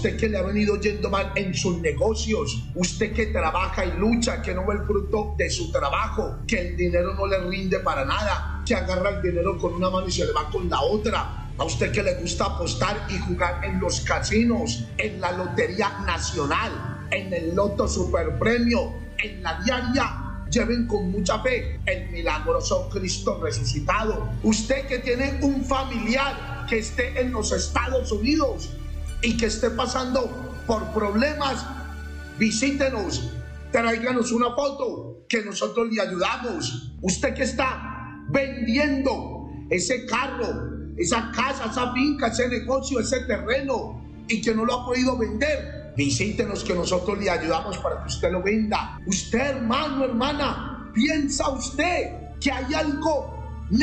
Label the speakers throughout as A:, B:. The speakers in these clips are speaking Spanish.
A: usted que le ha venido yendo mal en sus negocios, usted que trabaja y lucha, que no ve el fruto de su trabajo, que el dinero no le rinde para nada, que agarra el dinero con una mano y se le va con la otra. A usted que le gusta apostar y jugar en los casinos, en la Lotería Nacional, en el Loto Superpremio, en la diaria, lleven con mucha fe el milagroso Cristo resucitado. Usted que tiene un familiar que esté en los Estados Unidos y que esté pasando por problemas, visítenos, tráiganos una foto que nosotros le ayudamos. Usted que está vendiendo ese carro, esa casa, esa finca, ese negocio, ese terreno y que no lo ha podido vender, visítenos que nosotros le ayudamos para que usted lo venda. Usted, hermano, hermana, ¿piensa usted que hay algo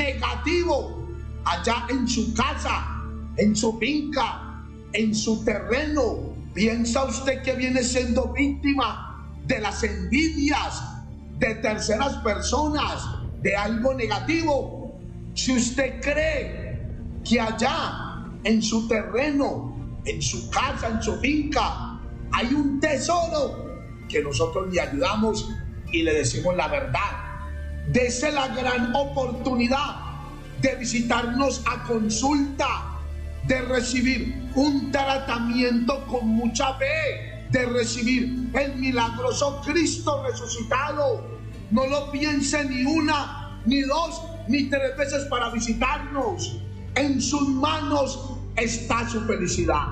A: negativo allá en su casa, en su finca, en su terreno? ¿Piensa usted que viene siendo víctima de las envidias de terceras personas, de algo negativo? Si usted cree que allá en su terreno, en su casa, en su finca, hay un tesoro, que nosotros le ayudamos y le decimos la verdad. Dese la gran oportunidad de visitarnos a consulta, de recibir un tratamiento con mucha fe, de recibir el milagroso Cristo resucitado. No lo piense ni una, ni dos, ni tres veces para visitarnos. En sus manos está su felicidad.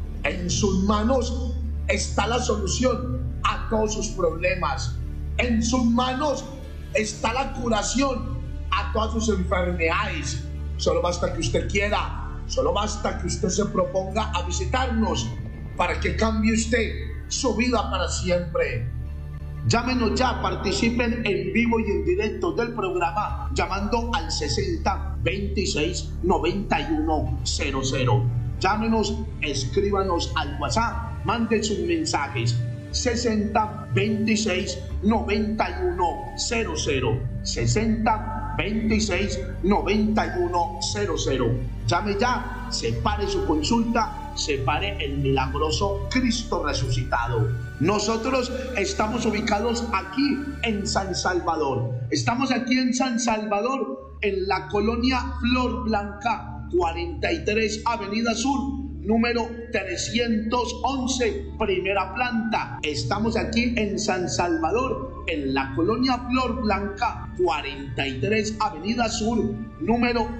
A: En sus manos está la solución a todos sus problemas. En sus manos está la curación a todas sus enfermedades. Solo basta que usted quiera, solo basta que usted se proponga a visitarnos para que cambie usted su vida para siempre. Llámenos ya, participen en vivo y en directo del programa llamando al 60 26 91 00. Llámenos, escríbanos al WhatsApp, manden sus mensajes 60 26 91 00. 60 26 91 00. Llame ya, separe su consulta, separe el milagroso Cristo resucitado. Nosotros estamos ubicados aquí en San Salvador. Estamos aquí en San Salvador, en la colonia Flor Blanca, 43 Avenida Sur, número 311, primera planta. Estamos aquí en San Salvador, en la colonia Flor Blanca, 43 Avenida Sur, número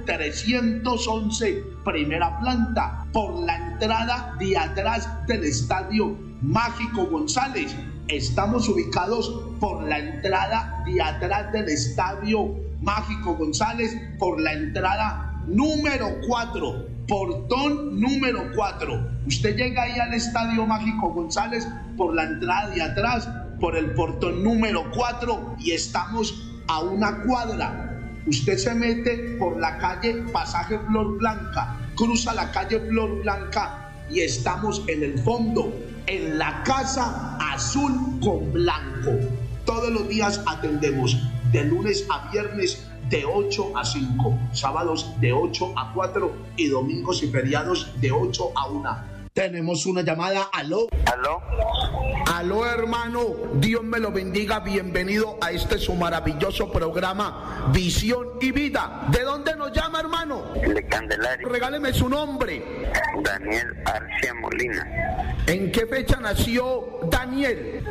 A: 311, primera planta, por la entrada de atrás del Estadio Mágico González. Estamos ubicados por la entrada de atrás del Estadio Mágico González, por la entrada número 4, portón número 4. Usted llega ahí al Estadio Mágico González por la entrada de atrás, por el portón número 4, y estamos a una cuadra. Usted se mete por la calle Pasaje Flor Blanca, cruza la calle Flor Blanca y estamos en el fondo, en la Casa Azul con Blanco. Todos los días atendemos de lunes a viernes de 8 a 5, sábados de 8 a 4 y domingos y feriados de 8 a 1. Tenemos una llamada. Aló.
B: Aló.
A: Aló, hermano. Dios me lo bendiga. Bienvenido a este su maravilloso programa Visión y Vida. ¿De dónde nos llama, hermano?
B: De Candelaria.
A: Regáleme su nombre.
B: Daniel Arcia Molina.
A: ¿En qué fecha nació Daniel?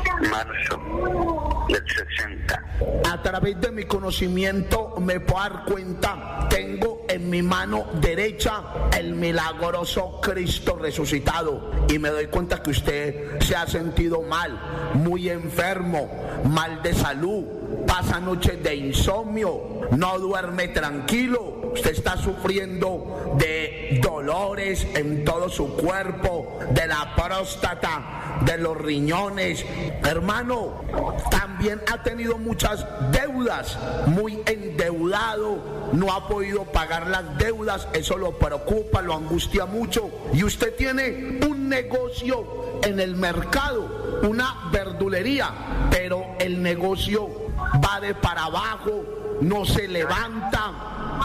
B: Marzo del 60.
A: A través de mi conocimiento me puedo dar cuenta, tengo en mi mano derecha el milagroso Cristo resucitado, y me doy cuenta que usted se ha sentido mal, muy enfermo, mal de salud, pasa noches de insomnio, no duerme tranquilo, usted está sufriendo de dolores en todo su cuerpo, de la próstata, de los riñones. Hermano, también ha tenido muchas deudas, muy endeudado, no ha podido pagar las deudas, eso lo preocupa, lo angustia mucho. Y usted tiene un negocio en el mercado, una verdulería, pero el negocio va de para abajo, no se levanta,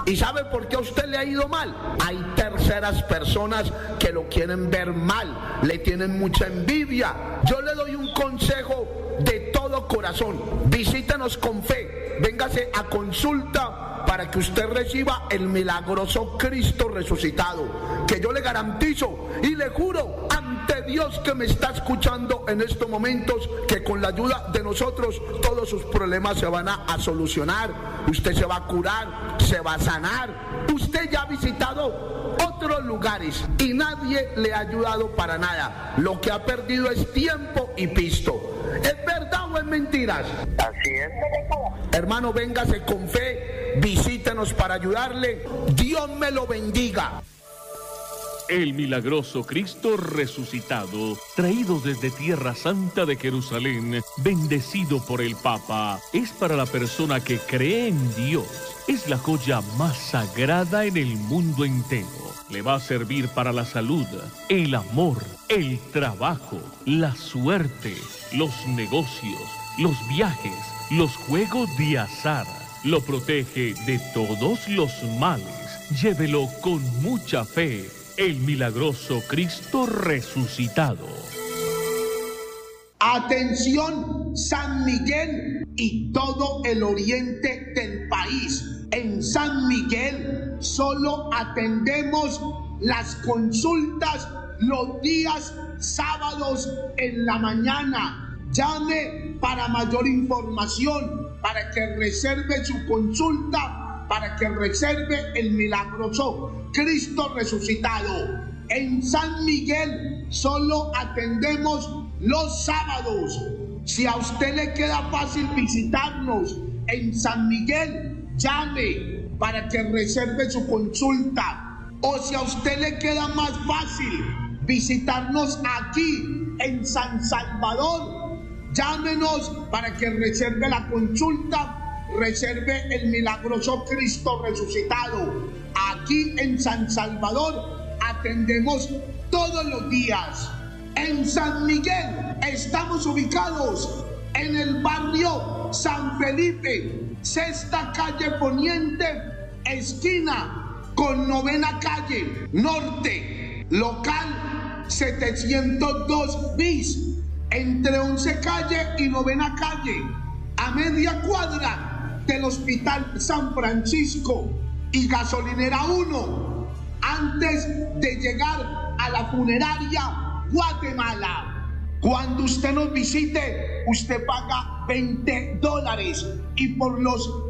A: ¿Y sabe por qué a usted le ha ido mal? Hay terceras personas que lo quieren ver mal, le tienen mucha envidia. Yo le doy un consejo de todo corazón: visítenos con fe, véngase a consulta para que usted reciba el milagroso Cristo resucitado, que yo le garantizo y le juro ante Dios que me está escuchando en estos momentos, que con la ayuda de nosotros todos sus problemas se van a solucionar, usted se va a curar, se va a sanar. Usted ya ha visitado otros lugares y nadie le ha ayudado para nada. Lo que ha perdido es tiempo y pisto. ¿Es verdad o es mentiras?
B: Así es.
A: Hermano, véngase con fe, visítenos para ayudarle. Dios me lo bendiga.
C: El milagroso Cristo resucitado, traído desde Tierra Santa de Jerusalén, bendecido por el Papa, es para la persona que cree en Dios. Es la joya más sagrada en el mundo entero. Le va a servir para la salud, el amor, el trabajo, la suerte, los negocios, los viajes, los juegos de azar. Lo protege de todos los males. Llévelo con mucha fe. El milagroso Cristo resucitado.
A: Atención, San Miguel y todo el oriente del país. En San Miguel solo atendemos las consultas los días sábados en la mañana. Llame para mayor información, para que reserve su consulta, para que reserve el milagroso Cristo resucitado. En San Miguel solo atendemos los sábados. Si a usted le queda fácil visitarnos en San Miguel, llame para que reserve su consulta. O si a usted le queda más fácil visitarnos aquí en San Salvador, llámenos para que reserve la consulta, reserve el milagroso Cristo resucitado. Aquí en San Salvador atendemos todos los días. En San Miguel estamos ubicados en el barrio San Felipe, sexta calle poniente, esquina con novena calle norte, local 702 bis, entre 11 calle y novena calle, a media cuadra del Hospital San Francisco y Gasolinera 1, antes de llegar a la funeraria Guatemala. Cuando usted nos visite, usted paga $20 y por los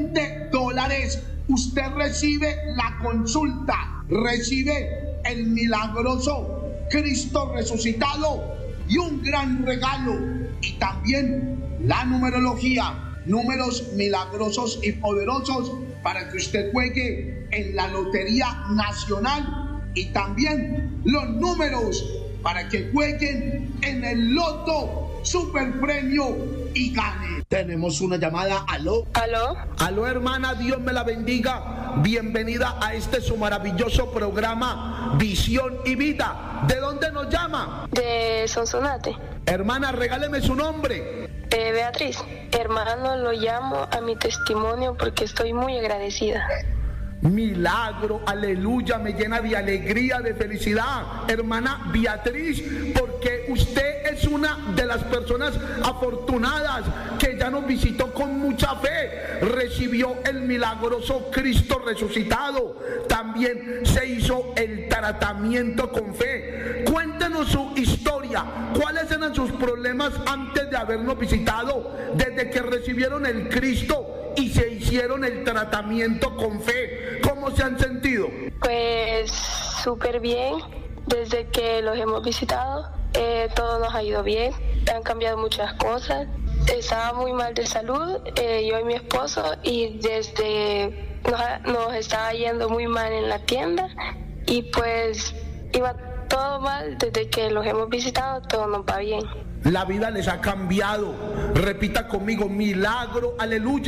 A: $20 usted recibe la consulta, recibe el milagroso Cristo resucitado y un gran regalo, y también la numerología, números milagrosos y poderosos para que usted juegue en la Lotería Nacional, y también los números para que jueguen en el Loto Super Premio y gane. Tenemos una llamada. ¿Aló?
D: ¿Aló?
A: Aló, hermana, Dios me la bendiga. Bienvenida a este su maravilloso programa Visión y Vida. ¿De dónde nos llama?
D: De Sonsonate.
A: Hermana, regáleme su nombre.
D: Beatriz. Hermano, lo llamo a mi testimonio porque estoy muy agradecida.
A: Milagro, aleluya, me llena de alegría, de felicidad, hermana Beatriz, porque usted es una de las personas afortunadas que ya nos visitó con mucha fe, recibió el milagroso Cristo resucitado, también se hizo el tratamiento con fe. Cuéntenos su historia, ¿cuáles eran sus problemas antes de habernos visitado, desde que recibieron el Cristo y se hicieron el tratamiento con fe? ¿Cómo se han sentido?
D: Pues súper bien, desde que los hemos visitado, todo nos ha ido bien, han cambiado muchas cosas. Estaba muy mal de salud, yo y mi esposo, y desde nos estaba yendo muy mal en la tienda, y pues iba todo mal. Desde que los hemos visitado, todo nos va bien.
A: La vida les ha cambiado. Repita conmigo: milagro, aleluya.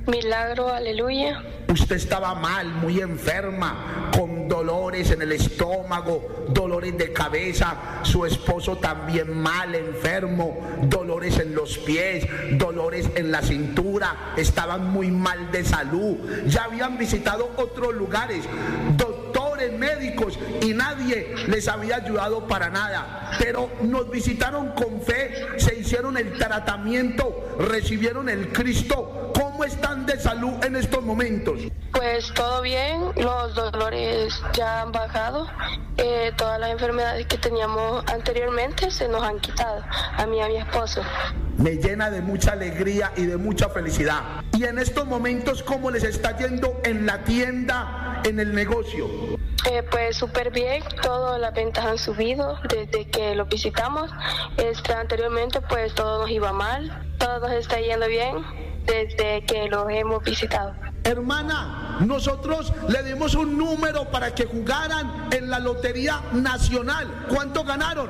D: Milagro, aleluya.
A: Usted estaba mal, muy enferma, con dolores en el estómago, dolores de cabeza, su esposo también mal, enfermo, dolores en los pies, dolores en la cintura, estaban muy mal de salud, ya habían visitado otros lugares, doctores, médicos, y nadie les había ayudado para nada, pero nos visitaron con fe, se hicieron el tratamiento, recibieron el Cristo. ¿Cómo están de salud en estos momentos?
D: Pues todo bien, los dolores ya han bajado, todas las enfermedades que teníamos anteriormente se nos han quitado, a mí y a mi esposo.
A: Me llena de mucha alegría y de mucha felicidad. Y en estos momentos, ¿cómo les está yendo en la tienda, en el negocio?
D: Pues súper bien, todas las ventas han subido desde que los visitamos. Anteriormente pues todo nos iba mal, todo nos está yendo bien desde que los hemos visitado.
A: Hermana, nosotros le dimos un número para que jugaran en la Lotería Nacional. ¿Cuánto ganaron?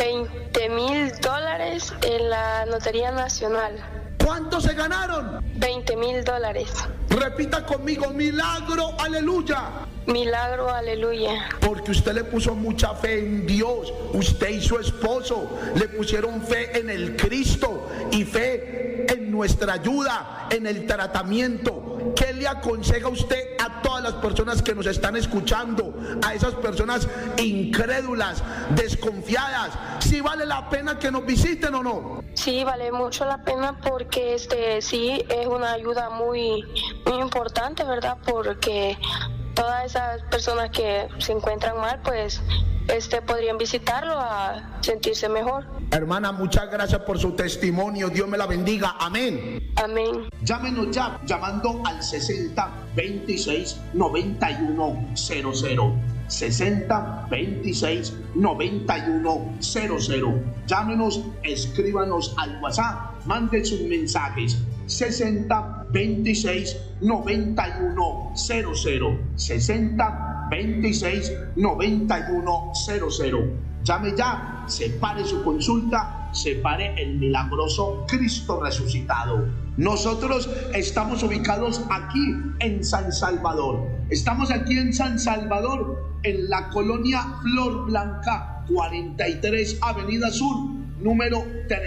D: $20,000 en la Lotería Nacional.
A: ¿Cuánto se ganaron?
D: $20,000.
A: Repita conmigo, milagro, aleluya.
D: Milagro, aleluya.
A: Porque usted le puso mucha fe en Dios, usted y su esposo le pusieron fe en el Cristo y fe en nuestra ayuda, en el tratamiento. ¿Qué le aconseja usted a todas las personas que nos están escuchando, a esas personas incrédulas, desconfiadas? ¿Si vale la pena que nos visiten o no?
D: Sí, vale mucho la pena porque sí es una ayuda muy importante, ¿verdad? Porque todas esas personas que se encuentran mal, pues podrían visitarlo a sentirse mejor.
A: Hermana, muchas gracias por su testimonio. Dios me la bendiga. Amén.
D: Amén.
A: Llámenos ya, llamando al 60 26 91 00. 60 26 91 00. Llámenos, escríbanos al WhatsApp, manden sus mensajes. 60 26 91 00. 60 26 91 00. Llame ya, separe su consulta, separe el milagroso Cristo resucitado. Nosotros estamos ubicados aquí en San Salvador. Estamos aquí en San Salvador, en la colonia Flor Blanca, 43 Avenida Sur, número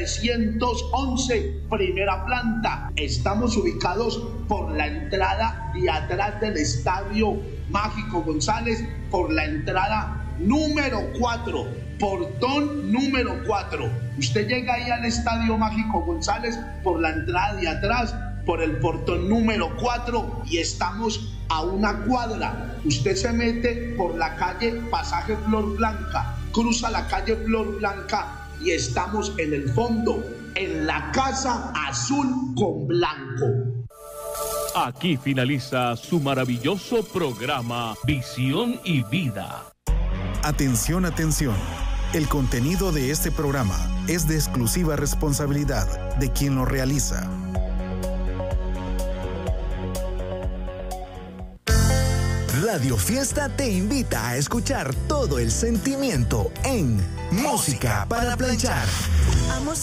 A: 311, primera planta. Estamos ubicados por la entrada de atrás del Estadio Mágico González, por la entrada número 4, portón número 4. Usted llega ahí al Estadio Mágico González por la entrada de atrás, por el portón número 4, y estamos a una cuadra. Usted se mete por la calle Pasaje Flor Blanca, cruza la calle Flor Blanca y estamos en el fondo, en la Casa Azul con Blanco.
C: Aquí finaliza su maravilloso programa Visión y Vida.
E: Atención, atención. El contenido de este programa es de exclusiva responsabilidad de quien lo realiza.
F: Radio Fiesta te invita a escuchar todo el sentimiento en Música para Planchar.